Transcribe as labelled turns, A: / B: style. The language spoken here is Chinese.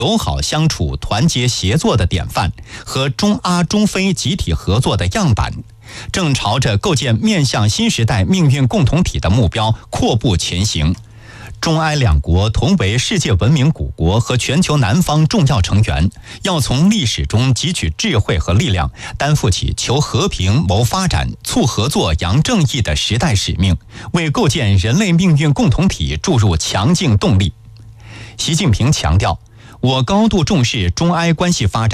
A: 友好相处、团结协作的典范和中阿中非集体合作的样板，正朝着构建面向新时代命运共同体的目标阔步前行。中埃两国同为世界文明古国和全球南方重要成员，要从历史中汲取智慧和力量，担负起求和平、谋发展、促合作、扬正义的时代使命，为构建人类命运共同体注入强劲动力。习近平强调，我高度重视中埃关系发展。